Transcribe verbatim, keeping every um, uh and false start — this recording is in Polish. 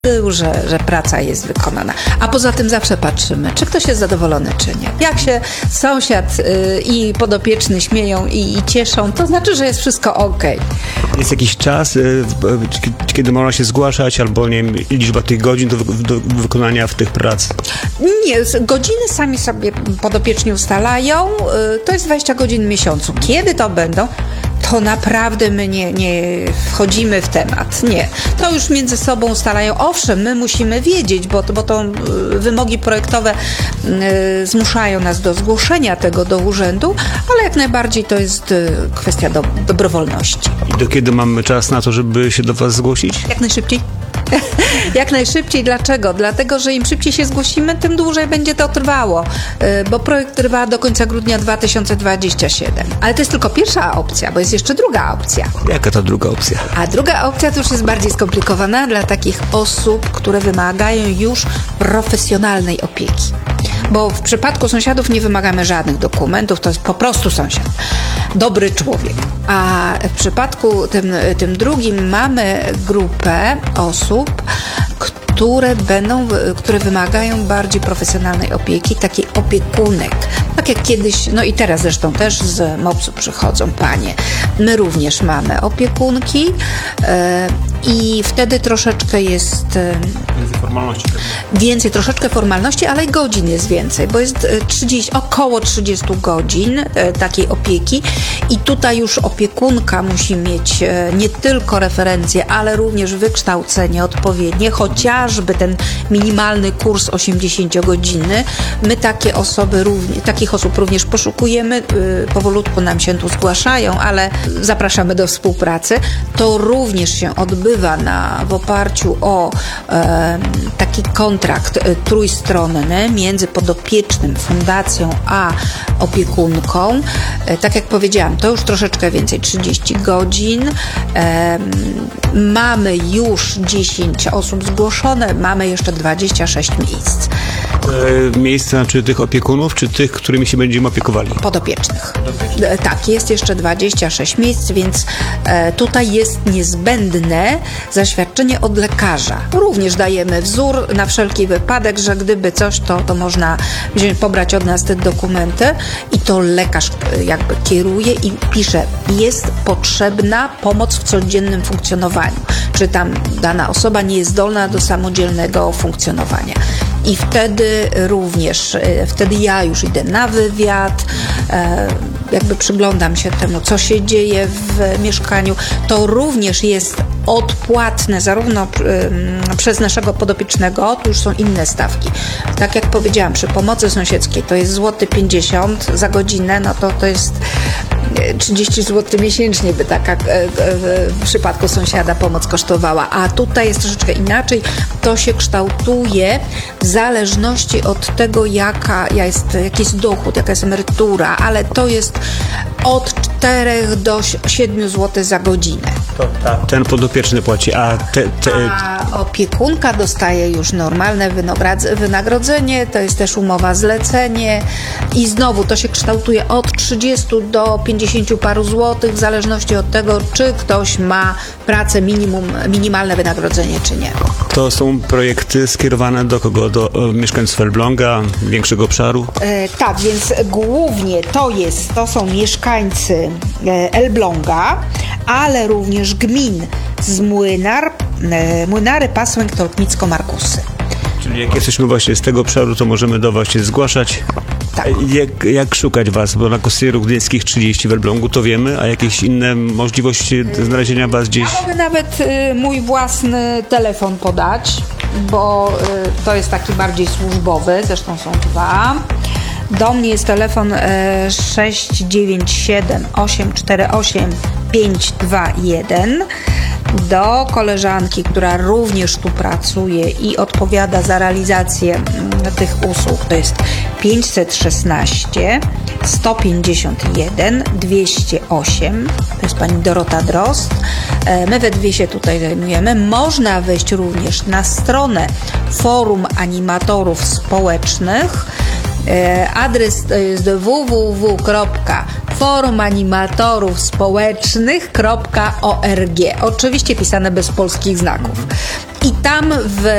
Że, że praca jest wykonana. A poza tym zawsze patrzymy, czy ktoś jest zadowolony, czy nie. Jak się sąsiad y, i podopieczny śmieją i, i cieszą, to znaczy, że jest wszystko okej. Jest jakiś czas, y, kiedy można się zgłaszać, albo nie wiem, liczba tych godzin do, do wykonania w tych prac? Nie, godziny sami sobie podopieczni ustalają. Y, to jest dwadzieścia godzin w miesiącu. Kiedy to będą? To naprawdę my nie, nie wchodzimy w temat. Nie. To już między sobą ustalają. Owszem, my musimy wiedzieć, bo, bo to y, wymogi projektowe y, zmuszają nas do zgłoszenia tego do urzędu, ale jak najbardziej to jest y, kwestia do, dobrowolności. I do kiedy mamy czas na to, żeby się do was zgłosić? Jak najszybciej. Jak najszybciej. Dlaczego? Dlatego, że im szybciej się zgłosimy, tym dłużej będzie to trwało, bo projekt trwa do końca grudnia dwa tysiące dwudziestego siódmego. Ale to jest tylko pierwsza opcja, bo jest jeszcze druga opcja. Jaka to druga opcja? A druga opcja to już jest bardziej skomplikowana dla takich osób, które wymagają już profesjonalnej opieki. Bo w przypadku sąsiadów nie wymagamy żadnych dokumentów, to jest po prostu sąsiad. Dobry człowiek. A w przypadku tym, tym drugim mamy grupę osób, które będą, które wymagają bardziej profesjonalnej opieki, takiej opiekunek. Tak jak kiedyś, no i teraz zresztą też z mopsu przychodzą panie. My również mamy opiekunki e, i wtedy troszeczkę jest e, Więcej formalności. więcej, troszeczkę formalności, ale i godzin jest więcej, bo jest trzydzieści, około trzydzieści godzin e, takiej opieki i tutaj już opiekunka musi mieć e, nie tylko referencje, ale również wykształcenie odpowiednie, chociażby ten minimalny kurs osiemdziesięciogodzinny. My takie osoby również, takich osób również poszukujemy, y, powolutku nam się tu zgłaszają, ale zapraszamy do współpracy. To również się odbywa na, w oparciu o e, taki kontrakt e, trójstronny między podopiecznym, fundacją a opiekunką. E, tak jak powiedziałam, to już troszeczkę więcej, trzydzieści godzin. E, mamy już dziesięć osób zgłoszone, mamy jeszcze dwadzieścia sześć miejsc. E, miejsca czy tych opiekunów, czy tych, którymi się będziemy opiekowali? Podopiecznych. E, tak, jest jeszcze dwadzieścia sześć miejsc, więc e, tutaj jest niezbędne zaświadczenie od lekarza. Również dajemy wzór na wszelki wypadek, że gdyby coś, to, to można wziąć, pobrać od nas te dokumenty i to lekarz e, jakby kieruje i pisze, jest potrzebna pomoc w codziennym funkcjonowaniu. Czy tam dana osoba nie jest zdolna do samodzielnego funkcjonowania. I wtedy również, wtedy ja już idę na wywiad, jakby przyglądam się temu, co się dzieje w mieszkaniu. To również jest odpłatne zarówno przez naszego podopiecznego, tu już są inne stawki. Tak jak powiedziałam, przy pomocy sąsiedzkiej to jest złoty pięćdziesiąt za godzinę, no to to jest trzydzieści złotych miesięcznie by taka w przypadku sąsiada pomoc kosztowała, a tutaj jest troszeczkę inaczej. To się kształtuje w zależności od tego, jaka jest, jaki jest dochód, jaka jest emerytura, ale to jest od czterech do siedmiu złotych za godzinę. To, ta, ten podopieczny płaci, a te, te... A opiekunka dostaje już normalne wynagrodzenie, to jest też umowa zlecenie i znowu to się kształtuje od trzydziestu do pięćdziesięciu paru złotych w zależności od tego, czy ktoś ma pracę minimum, minimalne wynagrodzenie, czy nie. To są projekty skierowane do kogo? Do e, mieszkańców Elbląga, większego obszaru? E, tak, więc głównie to jest, to są mieszkańcy e, Elbląga, ale również gmin z Młynar, e, Młynary, Pasłęk, Tolkmicko, Markusy. Czyli jak jesteśmy właśnie z tego obszaru, to możemy do was się zgłaszać. Tak. Jak, jak szukać was? Bo na Kosierów Gdyńskich trzydzieści w Elblągu to wiemy, a jakieś inne możliwości znalezienia was gdzieś? Ja mogę nawet y, mój własny telefon podać, bo y, to jest taki bardziej służbowy, zresztą są dwa. Do mnie jest telefon y, sześć dziewięć siedem osiem cztery osiem pięć dwa jeden. Do koleżanki, która również tu pracuje i odpowiada za realizację m, tych usług, to jest pięćset szesnaście sto pięćdziesiąt jeden dwieście osiem, to jest pani Dorota Drozd. E, my we dwie się tutaj zajmujemy. Można wejść również na stronę Forum Animatorów Społecznych. E, adres to jest w w w kropka forum animatorów społecznych kropka org. Oczywiście pisane bez polskich znaków. I tam w